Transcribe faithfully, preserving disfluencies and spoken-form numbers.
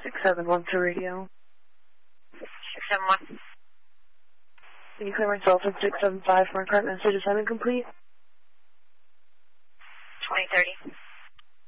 six seven one to radio. six seven one. Can you clear myself at six seven five for my current message assignment complete? twenty thirty.